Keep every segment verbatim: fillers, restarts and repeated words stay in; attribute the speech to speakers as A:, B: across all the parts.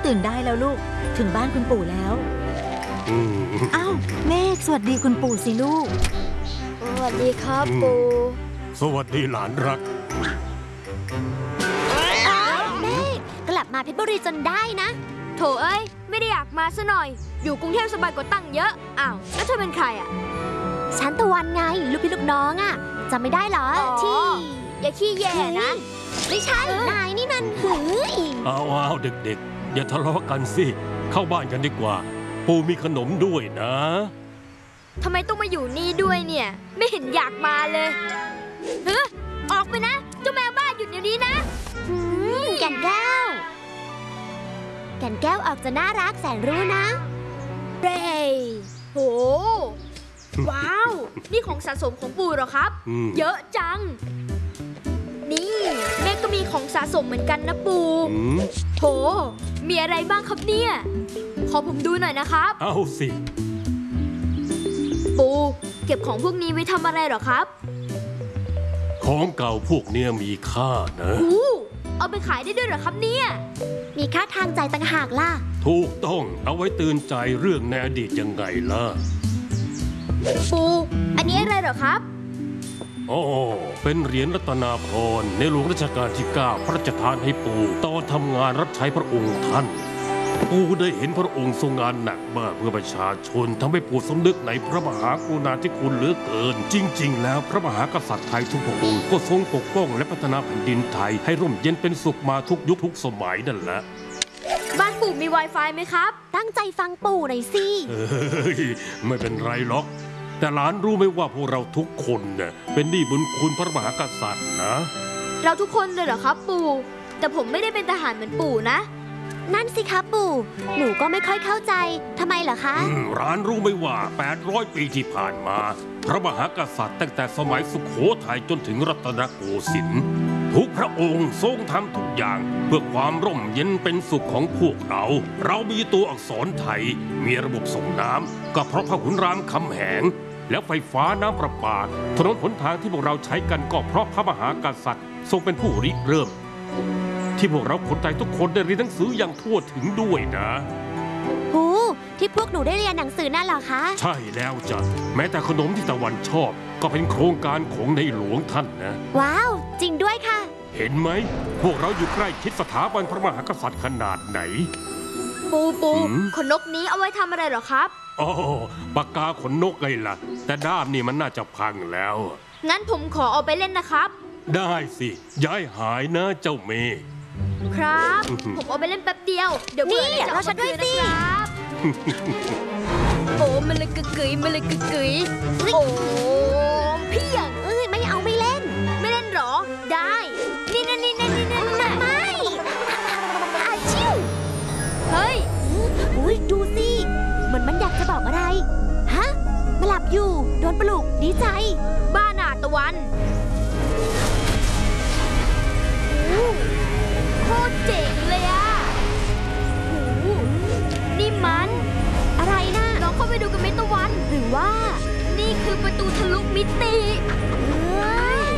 A: ตื่นได้แล้วลูกถึงบ้านคุณปู่แล้วอ้าวเมฆสวัสดีคุณปู่สิลูก
B: สวัสดีครับปู่
C: สวัสดีหลานรัก
B: เมฆกลับมาเพชรบุรีจนได้นะโถเอ้ยไม่ได้อยากมาซะหน่อยอยู่กรุงเทพสบายกว่าตั้งเยอะอ้าวแล้วเธอเป็นใครอ่ะฉันตะวันไงลูกพี่ลูกน้องอ่ะจำไม่ได้เหรอที่อย่าขี้แย่นะไม่ใช่นายนี่มันหืย
C: อ้าวเด็กๆอย่าทะเลาะกันสิเข้าบ้านกันดีกว่าปู่มีขนมด้วยนะ
B: ทำไมต้องมาอยู่นี่ด้วยเนี่ยไม่เห็นอยากมาเลยเฮ้ยออกไปนะเจ้าแมวบ้าหยุดเดี๋ยวนี้นะแก่นแก้วแก่นแก้วออกจะน่ารักแสนรู้นะเร่โหว้าวนี่ของสะสมของปู่เหรอครับเยอะจังนี่แม่ก็มีของสะสมเหมือนกันนะปู่โหมีอะไรบ้างครับเนี่ยขอผมดูหน่อยนะครับ
C: เอาสิ
B: ปู่เก็บของพวกนี้ไว้ทำอะไรเหรอครับ
C: ของเก่าพวกเนี้ยมีค่านะ
B: อู้เอาไปขายได้ด้วยเหรอครับเนี่ยมีค่าทางใจต่างหากล่ะ
C: ถูกต้องเอาไว้เตือนใจเรื่องในอดีตยังไงล่ะ
B: ปู่อันนี้อะไรเหรอครับ
C: โอ้เป็นเหรียญรัตนาพรในหลวงรัชกาลที่เก้าพระราชทานให้ปู่ตอนทำงานรับใช้พระองค์ท่านปู่ได้เห็นพระองค์ทรงงานหนักมากเพื่อประชาชนทำให้ปู่สำนึกในพระมหากรุณาธิคุณเหลือเกินจริงๆแล้วพระมหากษัตริย์ไทยทุกพระองค์ก็ทรงปกป้องและพัฒนาแผ่นดินไทยให้ร่มเย็นเป็นสุขมาทุกยุคทุกสมัยนั่นแหละ
B: บ้านปู่มี Wi-Fi ไหมครับตั้งใจฟังปู่หน่อยสิ
C: เฮ้ยไม่เป็นไรหรอกแต่หลานรู้ไหมว่าพวกเราทุกคนเนี่ยเป็นหนี้บุญคุณพระมหากษัตริย์นะ
B: เราทุกคนเลยเหรอครับปู่แต่ผมไม่ได้เป็นทหารเหมือนปู่นะนั่นสิครับปู่หนูก็ไม่ค่อยเข้าใจทำไมเหรอคะ
C: ร้านรู้ไหมว่าแปดร้อยปีที่ผ่านมาพระมหากษัตริย์ตั้งแต่สมัยสุโขทัยจนถึงรัตนโกสินทร์ทุกพระองค์ทรงทำทุกอย่างเพื่อความร่มเย็นเป็นสุขของพวกเราเรามีตัวอักษรไทยมีระบบส่งน้ำก็เพราะพระขุนรามคำแหงแล้วไฟฟ้าน้ำประปาถนนหนทางที่พวกเราใช้กันก็เพราะพระมหากษัตริย์ทรงเป็นผู้ริเริ่มที่พวกเราคนไทยทุกคนได้เรียนหนังสืออย่างทั่วถึงด้วยนะ
B: หูที่พวกหนูได้เรียนหนังสือนั่นเหรอคะ
C: ใช่แล้วจ้ะแม้แต่ขนมที่ตะวันชอบก็เป็นโครงการของในหลวงท่านนะ
B: ว้าวจริงด้วยค่ะ
C: เห็นไหมพวกเราอยู่ใกล้ชิดสถาบันพระมหากษัตริย์ขนาดไหน
B: ปูปูขนนกนี้เอาไว้ทำอะไรเหรอครับ
C: อ๋อปากกาขนนกไงล่ะแต่ด้ามนี่มันน่าจะพังแล้ว
B: งั้นผมขอเอาไปเล่นนะครับ
C: ได้สิย้ายหายนะเจ้าเมย์
B: ครับผมเอาไปเล่นแป๊บเดียวเดี๋ยวเบื่อนี่เราฉันด้วยสิโอ้มันเลยกึกกึ๋ยมันเลยกึกกึ๋ยโอ้พี่อย่างเอ้ยไม่เอาไม่เล่นไม่เล่นหรอได้นี่นี่นี่นี่นี่นี่ไม่อาชิวเฮ้ยอุ้ยดูสิเหมือนมันอยากจะบอกอะไรฮะมาหลับอยู่โดนปลุกดีใจบ้าหนาตะวันโคตรเจ๋งเลยอะโอ้โหนี่มันอะไรนะลองเข้าไปดูกันไหมตะวันหรือว่านี่คือประตูทะลุมิติเฮ้ย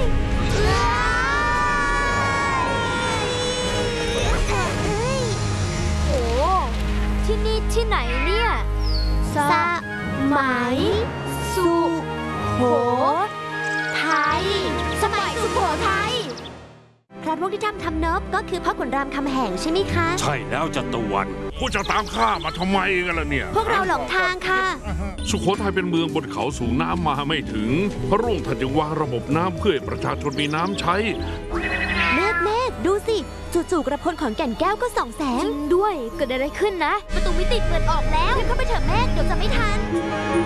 B: โอ้ที่นี่ที่ไหนเนี่ยสมัยสุโขทัยสมัยสุโขทัยพระพวกที่ทำทำเนิบก็คือพ่อขุนรามคำแหงใช่ไหมคะ
C: ใช่แล้วจัตวัน
D: พวกจะตามข้ามาทำไมกันล่ะเนี่ย
B: พวกเราหลงทางค่ะ
D: สุโขทัยเป็นเมืองบนเขาสูงน้ำมาไม่ถึงพระรุ่งท่านจึงวางระบบน้ำเพื่อให้ประชาชนมีน้ำใช้
B: เมฆเมฆดูสิจู่ๆกระพลของแก่นแก้วก็ส่องแสงจริงด้วยเกิดอะไรขึ้นนะประตูมิติเปิดออกแล้วเข้าไปเถอะเมฆเดี๋ยวจะไม่ทัน